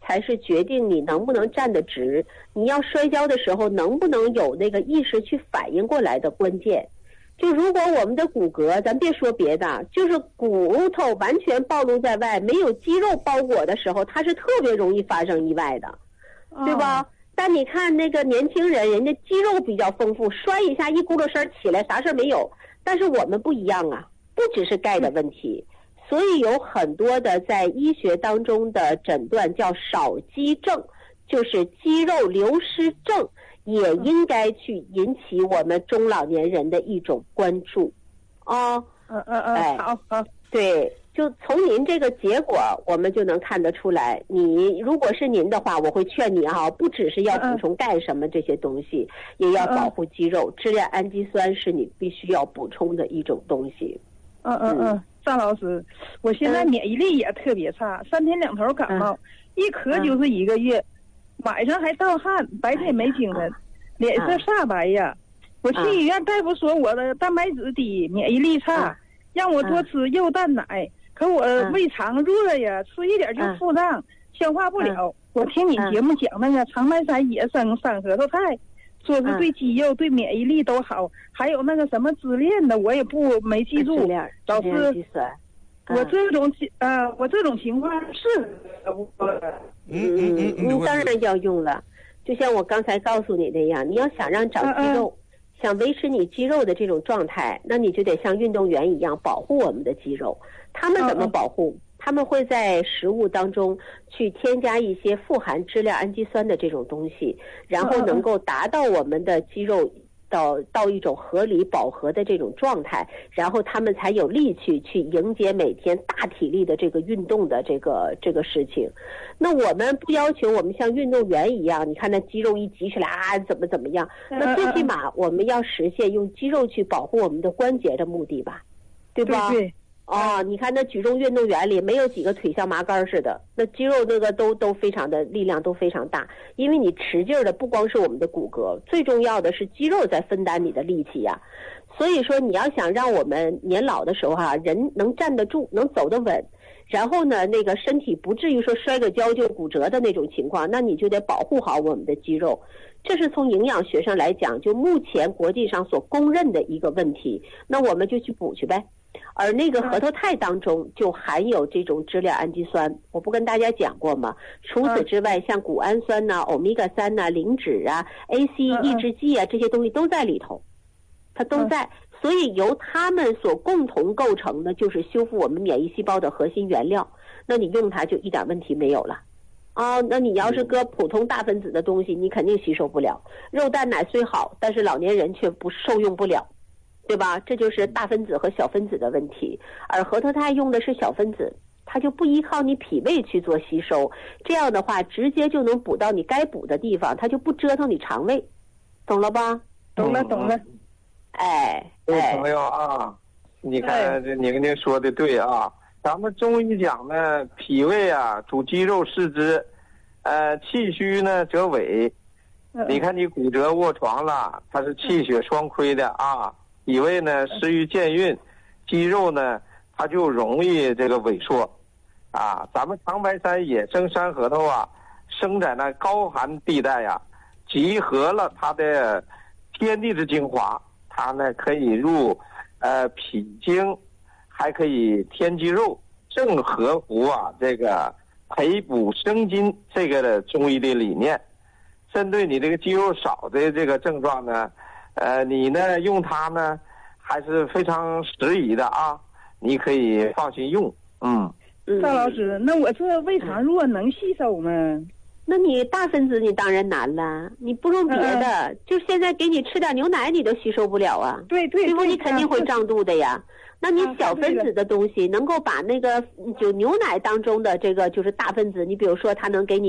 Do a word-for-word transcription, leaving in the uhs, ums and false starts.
才是决定你能不能站得直，你要摔跤的时候能不能有那个意识去反应过来的关键。就如果我们的骨骼，咱别说别的，就是骨头完全暴露在外，没有肌肉包裹的时候，它是特别容易发生意外的，对吧？哦，但你看那个年轻人，人家肌肉比较丰富，摔一下一咕噜声起来，啥事没有。但是我们不一样啊，不只是钙的问题，所以有很多的在医学当中的诊断叫少肌症，就是肌肉流失症，也应该去引起我们中老年人的一种关注。哦， 嗯嗯嗯，好好， 对。就从您这个结果我们就能看得出来，你如果是您的话，我会劝你哈，不只是要补充钙什么这些东西，也要保护肌肉，支链氨基酸是你必须要补充的一种东西。 嗯嗯嗯，张老师，我现在免疫力也特别差，三天两头感冒，一咳就是一个月，晚上还盗汗，白天没精神，脸色煞白呀。我去医院，大夫说我的蛋白质低，免疫力差，让我多吃肉蛋奶。可我胃肠热呀，吃一点就腹胀，消化不了。我听你节目讲那个长白山野生山核桃菜，说是对肌肉、对免疫力都好，还有那个什么支链的，我也不没记住。老师，我这种呃，我这种情况是我， 嗯嗯嗯，你当然要用了。就像我刚才告诉你那样，你要想让长肌肉，想维持你肌肉的这种状态，那你就得像运动员一样保护我们的肌肉。他们怎么保护？他们会在食物当中去添加一些富含支链氨基酸的这种东西，然后能够达到我们的肌肉到到一种合理饱和的这种状态，然后他们才有力气去迎接每天大体力的这个运动的这个这个事情。那我们不要求我们像运动员一样，你看那肌肉一挤起来啊，怎么怎么样？那最起码我们要实现用肌肉去保护我们的关节的目的吧，对吧？ 对对。 哦，你看那举重运动员里没有几个腿像麻杆似的，那肌肉那个都都非常的力量都非常大，因为你持劲的不光是我们的骨骼，最重要的是肌肉在分担你的力气呀。所以说你要想让我们年老的时候哈、啊，人能站得住，能走得稳，然后呢那个身体不至于说摔个跤就骨折的那种情况，那你就得保护好我们的肌肉。这是从营养学上来讲，就目前国际上所公认的一个问题，那我们就去补去呗。而那个核桃肽当中就含有这种支链氨基酸，我不跟大家讲过吗？除此之外，像谷氨酸呐、欧米伽三呐、磷脂啊、A C E 抑制剂啊，这些东西都在里头，它都在。所以由它们所共同构成的就是修复我们免疫细胞的核心原料。那你用它就一点问题没有了。哦，那你要是搁普通大分子的东西，你肯定吸收不了。肉蛋奶虽好，但是老年人却不受用不了。对吧？这就是大分子和小分子的问题，而核桃肽用的是小分子，它就不依靠你脾胃去做吸收，这样的话直接就能补到你该补的地方，它就不折腾你肠胃，懂了吧？ 懂了，懂了。 哎， 各位朋友啊，你看这宁宁说的对啊，咱们中医讲呢，脾胃啊主肌肉四肢，呃，气虚呢则痿。你看你骨折卧床了，它是气血双亏的啊。脾胃呢失于健运，肌肉呢它就容易这个萎缩啊。咱们长白山野生山核桃啊，生在那高寒地带呀、啊，集合了它的天地之精华，它呢可以入呃脾经，还可以添肌肉，正合乎啊这个培补生津这个的中医的理念。针对你这个肌肉少的这个症状呢，呃，你呢用它呢还是非常适宜的啊，你可以放心用。嗯， 赵老师，那我这胃肠弱能吸收吗？ 那你大分子你当然难了，你不用别的，嗯、就现在给你吃点牛奶你都吸收不了啊。 对对， 最后你肯定会胀肚的呀。那你小分子的东西能够把那个就牛奶当中的这个就是大分子，你比如说它能给你